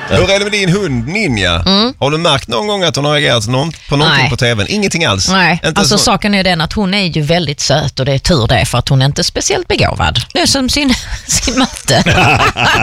Hur är det med din hund Ninja? Har du märkt någon gång att hon har reagerat på någonting på tvn? Ingenting alls? Nej, inte alltså saken är den att hon är ju väldigt söt och det är tur det för att hon är inte speciellt begåvad. Det är som sin matte.